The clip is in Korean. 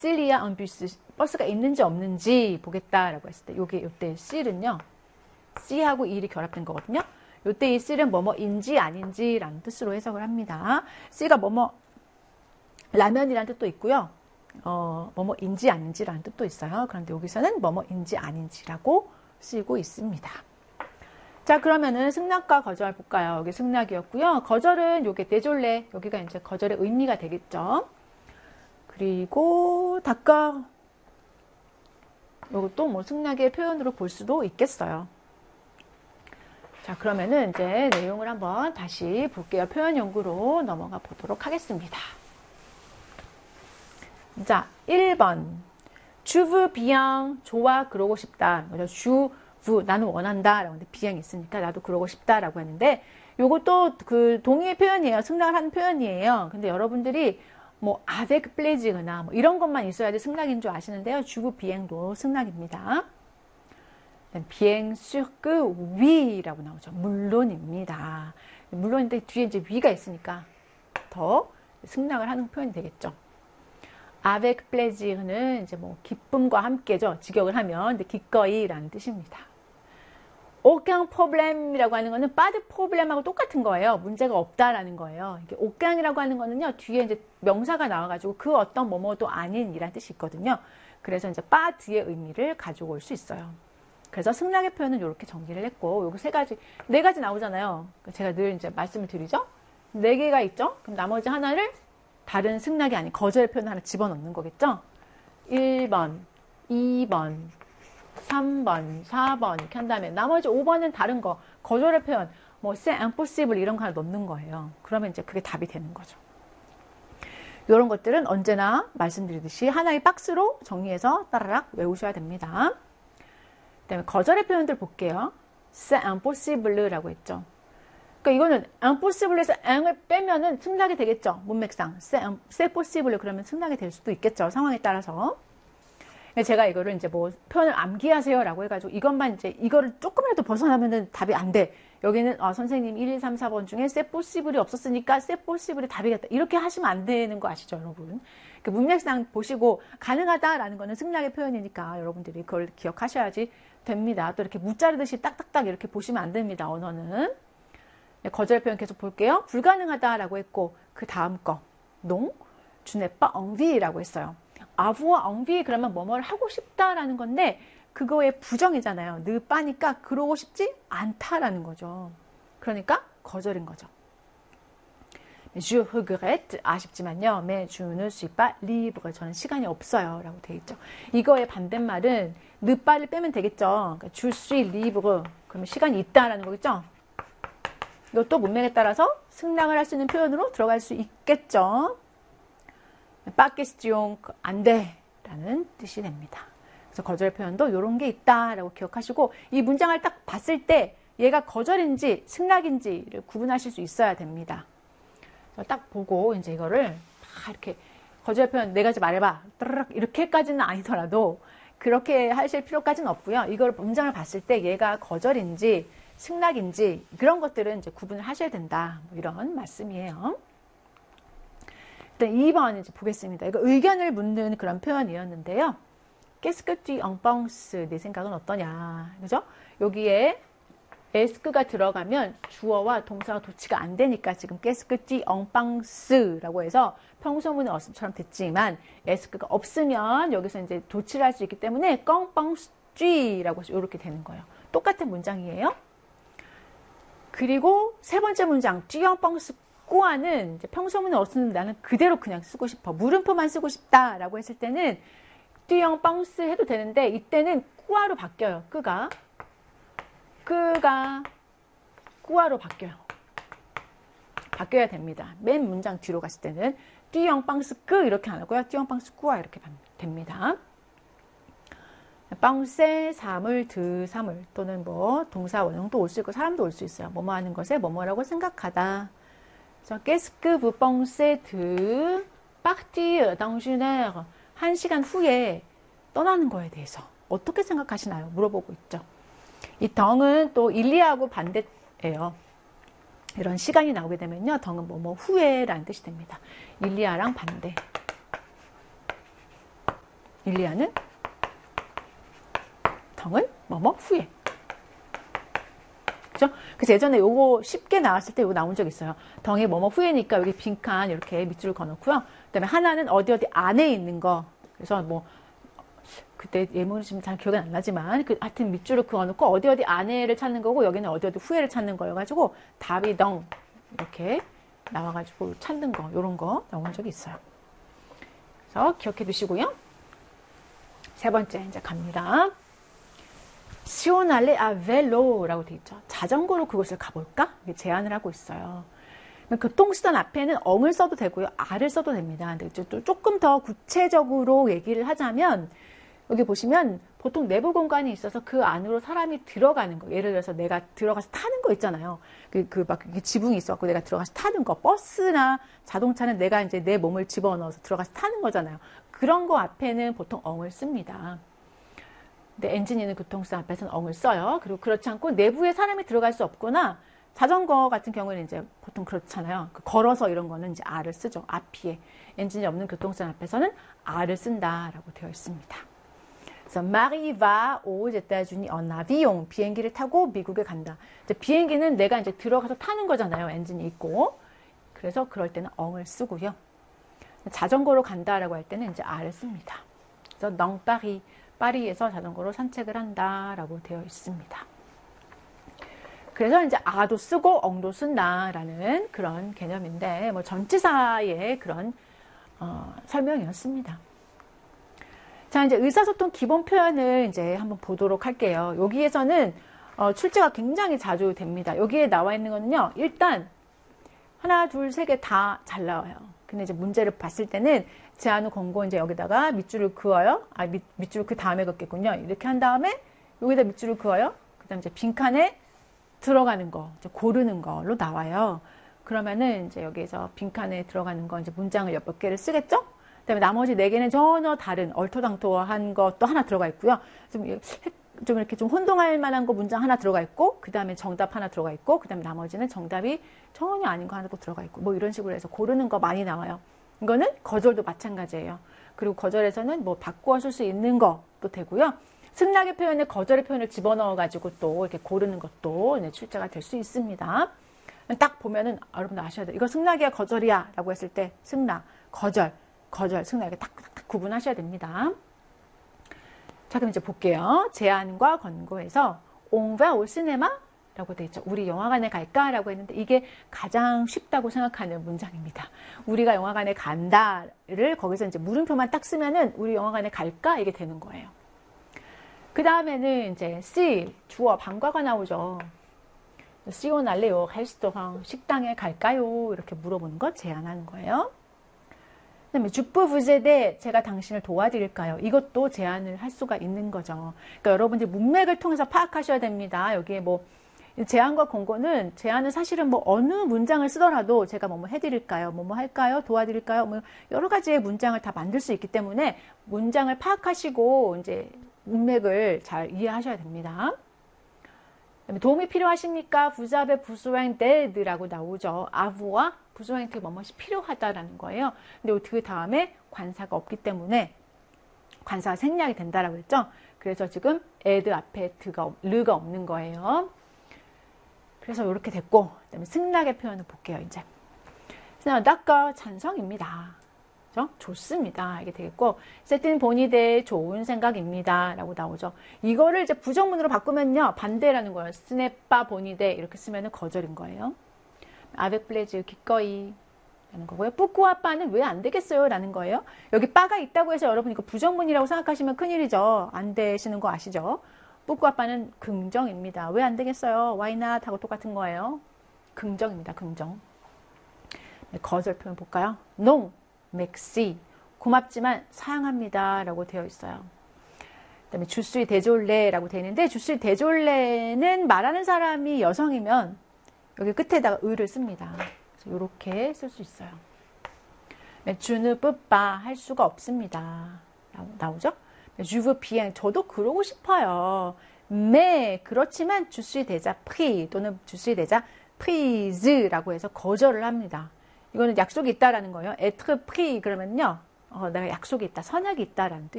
실리아 은 bus, 버스가 있는지 없는지 보겠다라고 했을 때 요때 실은요. C하고 E이 결합된 거거든요. 요때 이 C는 뭐뭐인지 아닌지라는 뜻으로 해석을 합니다. C가 뭐뭐 라면이라는 뜻도 있고요. 뭐뭐인지 아닌지라는 뜻도 있어요. 그런데 여기서는 뭐뭐인지 아닌지라고 쓰이고 있습니다. 자, 그러면은 승낙과 거절 볼까요? 여기 승낙이었고요. 거절은 요게 대졸레, 여기가 이제 거절의 의미가 되겠죠. 그리고 닦아, 요것도 뭐 승낙의 표현으로 볼 수도 있겠어요. 자, 그러면은 이제 내용을 한번 다시 볼게요. 표현 연구로 넘어가 보도록 하겠습니다. 자, 1번. 주브 비양 좋아 그러고 싶다. 주브 나는 원한다 라고 하는데 비양이 있으니까 나도 그러고 싶다 라고 했는데 요것도 그 동의의 표현이에요. 승낙을 하는 표현이에요. 근데 여러분들이 뭐 avec plaisir나 뭐 이런 것만 있어야지 승낙인 줄 아시는데요. 주브 비행도 승낙입니다. bien sûr que oui 라고 나오죠. 물론입니다. 물론인데 뒤에 이제 위가 있으니까 더 승낙을 하는 표현이 되겠죠. avec plaisir는 이제 뭐 기쁨과 함께죠. 직역을 하면 근데 기꺼이라는 뜻입니다. aucun problème이라고 하는 거는 pas de problème하고 똑같은 거예요. 문제가 없다라는 거예요. 이게 aucun이라고 하는 거는요. 뒤에 이제 명사가 나와가지고 그 어떤 뭐뭐도 아닌이라는 뜻이 있거든요. 그래서 이제 pas 뒤의 의미를 가지고 올 수 있어요. 그래서 승낙의 표현은 이렇게 정리를 했고, 요거 네 가지 나오잖아요. 제가 늘 이제 말씀을 드리죠. 4개가 있죠. 그럼 나머지 하나를 다른 승낙이 아닌 거절 표현 하나 집어넣는 거겠죠. 1번, 2번, 3번, 4번 이렇게 한 다음에 나머지 5번은 다른 거, 거절의 표현, 뭐 c'est impossible 이런 거 하나 넣는 거예요. 그러면 이제 그게 답이 되는 거죠. 이런 것들은 언제나 말씀드리듯이 하나의 박스로 정리해서 따라락 외우셔야 됩니다. 그다음에 거절의 표현들 볼게요. c'est impossible라고 했죠. 그러니까 이거는 impossible에서 ang을 빼면은 승낙이 되겠죠. 문맥상 c'est possible 그러면 승낙이 될 수도 있겠죠. 상황에 따라서. 제가 이거를 이제 뭐 표현을 암기하세요라고 해가지고 이것만 이제 이거를 조금이라도 벗어나면은 답이 안 돼. 여기는 선생님 1, 2, 3, 4번 중에 c'est possible이 없었으니까 c'est possible이 답이겠다. 이렇게 하시면 안 되는 거 아시죠, 여러분? 문맥상 보시고 가능하다라는 거는 승낙의 표현이니까 여러분들이 그걸 기억하셔야지 됩니다. 또 이렇게 무자르듯이 딱딱딱 이렇게 보시면 안 됩니다. 언어는. 거절 표현 계속 볼게요. 불가능하다라고 했고 그 다음 거 non, je n'ai pas envie라고 했어요. avoir envie 그러면 뭐뭐를 하고 싶다라는 건데 그거의 부정이잖아요. ne pas니까 그러고 싶지 않다라는 거죠. 그러니까 거절인 거죠. Je regrette 아쉽지만요. mais je ne suis pas libre 저는 시간이 없어요 라고 되어 있죠. 이거의 반대말은 ne pas를 빼면 되겠죠. 그러니까 je suis libre 그러면 시간이 있다라는 거겠죠. 이것도 문맥에 따라서 승낙을 할 수 있는 표현으로 들어갈 수 있겠죠. pas question 안 돼 라는 뜻이 됩니다. 그래서 거절 표현도 이런 게 있다라고 기억하시고 이 문장을 딱 봤을 때 얘가 거절인지 승낙인지를 구분하실 수 있어야 됩니다. 딱 보고 이제 이거를 다 이렇게 거절 표현 4가지 말해봐 이렇게까지는 아니더라도 그렇게 하실 필요까지는 없고요. 이걸 문장을 봤을 때 얘가 거절인지 승낙인지 그런 것들은 이제 구분을 하셔야 된다. 뭐 이런 말씀이에요. 일단 2번 이제 보겠습니다. 이거 의견을 묻는 그런 표현이었는데요. Qu'est-ce que tu en penses? 내 생각은 어떠냐. 그죠? 여기에 에스크가 들어가면 주어와 동사가 도치가 안 되니까 지금 qu'est-ce que tu en penses? 라고 해서 평소문의 어순처럼 됐지만 에스크가 없으면 여기서 이제 도치를 할 수 있기 때문에 qu'en penses-tu? 라고 이렇게 되는 거예요. 똑같은 문장이에요. 그리고 세 번째 문장 tu en penses 꾸아는 평소문의 어순은 나는 그대로 그냥 쓰고 싶어. 물음표만 쓰고 싶다라고 했을 때는 tu en penses 해도 되는데 이때는 꾸아로 바뀌어요. 끄가 꾸아로 바뀌어요. 바뀌어야 됩니다. 맨 문장 뒤로 갔을 때는 tu en penses que 이렇게 안 하고요. tu en penses 꾸아 이렇게 됩니다. penser 사물, 사물 또는 뭐 동사 원형도 올 수 있고 사람도 올 수 있어요. 뭐뭐 하는 것에 뭐뭐라고 생각하다. 그래서 qu'est-ce que vous pensez de partir dans une heure? 1시간 후에 떠나는 거에 대해서 어떻게 생각하시나요? 물어보고 있죠. 이 덩은 또 일리하고 반대예요. 이런 시간이 나오게 되면요. 덩은 뭐뭐 후에라는 뜻이 됩니다. 일리아랑 반대. 일리아는 덩은 뭐뭐 후에. 그죠? 그래서 예전에 요거 쉽게 나왔을 때 요거 나온 적 있어요. 덩이 뭐뭐 후에니까 여기 빈칸 이렇게 밑줄을 그어놓고요. 그다음에 하나는 어디 안에 있는 거. 그래서 뭐 그때 예문이 지금 잘 기억이 안 나지만 하여튼 밑줄을 그어놓고 어디 안에를 찾는 거고 여기는 어디 후에를 찾는 거여가지고 답이 덩 이렇게 나와가지고 찾는 거 요런 거 나온 적이 있어요. 그래서 기억해 두시고요. 세 번째 이제 갑니다. 시오날레 아 벨로라고 돼 있죠. 자전거로 그곳을 가볼까? 이렇게 제안을 하고 있어요. 교통수단 앞에는 엉을 써도 되고요. 알을 써도 됩니다. 근데 또 조금 더 구체적으로 얘기를 하자면 여기 보시면 보통 내부 공간이 있어서 그 안으로 사람이 들어가는 거. 예를 들어서 내가 들어가서 타는 거 있잖아요. 막 지붕이 있어갖고 내가 들어가서 타는 거. 버스나 자동차는 내가 이제 내 몸을 집어넣어서 들어가서 타는 거잖아요. 그런 거 앞에는 보통 엉을 씁니다. 근데 엔진이 있는 교통수단 앞에서는 엉을 써요. 그리고 그렇지 않고 내부에 사람이 들어갈 수 없거나 자전거 같은 경우는 이제 보통 그렇잖아요. 걸어서 이런 거는 이제 알을 쓰죠. 앞이에. 엔진이 없는 교통수단 앞에서는 알을 쓴다라고 되어 있습니다. 그래서 Marie va aux États-Unis en avion. 비행기를 타고 미국에 간다. 이제 비행기는 내가 이제 들어가서 타는 거잖아요. 엔진이 있고. 그래서 그럴 때는 엉을 쓰고요. 자전거로 간다라고 할 때는 이제 알을 씁니다. 그래서 dans Paris. 파리에서 자전거로 산책을 한다라고 되어 있습니다. 그래서 이제 아도 쓰고 엉도 쓴다라는 그런 개념인데 뭐 전치사의 그런 설명이었습니다. 자, 이제 의사소통 기본 표현을 이제 한번 보도록 할게요. 여기에서는 출제가 굉장히 자주 됩니다. 여기에 나와 있는 거는요. 일단 하나, 둘, 세 개 다 잘 나와요. 근데 이제 문제를 봤을 때는 제한 후 권고 이제 여기다가 밑줄을 그어요. 밑줄 그 다음에 긋겠군요. 이렇게 한 다음에 여기다 밑줄을 그어요. 그 다음에 이제 빈칸에 들어가는 거, 이제 고르는 걸로 나와요. 그러면은 이제 여기에서 빈칸에 들어가는 거 이제 문장을 몇 개를 쓰겠죠? 그 다음에 나머지 4개는 전혀 다른 얼토당토한 것도 하나 들어가 있고요. 좀 이렇게 좀 혼동할 만한 거 문장 하나 들어가 있고, 그 다음에 정답 하나 들어가 있고, 그 다음에 나머지는 정답이 전혀 아닌 거 하나도 들어가 있고, 뭐 이런 식으로 해서 고르는 거 많이 나와요. 이거는 거절도 마찬가지예요. 그리고 거절에서는 뭐 바꾸어 쓸 수 있는 것도 되고요. 승낙의 표현에 거절의 표현을 집어넣어가지고 또 이렇게 고르는 것도 출제가 될 수 있습니다. 딱 보면은 여러분들 아셔야 돼요. 이거 승낙이야, 거절이야 라고 했을 때 승낙, 거절, 승낙 이렇게 딱 구분하셔야 됩니다. 자, 그럼 이제 볼게요. 제안과 권고에서 On va au cinéma? 라고 되어 있죠. 우리 영화관에 갈까? 라고 했는데 이게 가장 쉽다고 생각하는 문장입니다. 우리가 영화관에 간다를 거기서 이제 물음표만 딱 쓰면은 우리 영화관에 갈까? 이게 되는 거예요. 그 다음에는 이제 C, 주어 방과가 나오죠. Si on allait au restaurant, 식당에 갈까요? 이렇게 물어보는 거 제안하는 거예요. 그 다음에 Je peux vous aider, 제가 당신을 도와드릴까요? 이것도 제안을 할 수가 있는 거죠. 그러니까 여러분들 문맥을 통해서 파악하셔야 됩니다. 여기에 뭐 제안과 권고는 제안은 사실은 뭐 어느 문장을 쓰더라도 제가 뭐뭐 해드릴까요? 뭐뭐 할까요? 도와드릴까요? 뭐 여러 가지의 문장을 다 만들 수 있기 때문에 문장을 파악하시고 이제 문맥을 잘 이해하셔야 됩니다. 도움이 필요하십니까? 부자베 부수행 데드라고 나오죠. 아부와 부수행트 뭐뭐이 필요하다라는 거예요. 근데 그 다음에 관사가 없기 때문에 관사가 생략이 된다라고 했죠. 그래서 지금 에드 앞에 르가 없는 거예요. 그래서 이렇게 됐고, 그다음에 승낙의 표현을 볼게요. 이제 낙가 찬성입니다. 그죠? 좋습니다. 이게 되겠고, 세팅 보니데 좋은 생각입니다. 라고 나오죠. 이거를 이제 부정문으로 바꾸면요. 반대라는 거예요. 스네빠 보니데 이렇게 쓰면은 거절인 거예요. 아베 플레즈 기꺼이 라는 거고요. 뿌꾸와 빠는 왜 안 되겠어요? 라는 거예요. 여기 빠가 있다고 해서 여러분 이거 부정문이라고 생각하시면 큰일이죠. 안 되시는 거 아시죠? 뿌꾸와 빠는 긍정입니다. 왜 안 되겠어요? Why not? 하고 똑같은 거예요. 긍정입니다. 긍정. 네, 거절 표현 볼까요? No. 맥시 고맙지만 사양합니다 라고 되어 있어요. 그 다음에 주수이 대졸레라고 되어 있는데 주수이 대졸레는 말하는 사람이 여성이면 여기 끝에다가 의를 씁니다. 그래서 이렇게 쓸 수 있어요. 주느 뿌빠 할 수가 없습니다. 나오죠? 주브 비행 저도 그러고 싶어요. 그렇지만 주수이 대자 프리 또는 주수이 대자 프리즈라고 해서 거절을 합니다. 이거는 약속이 있다라는 거예요. être pris 그러면요. 내가 약속이 있다, 선약이 있다라는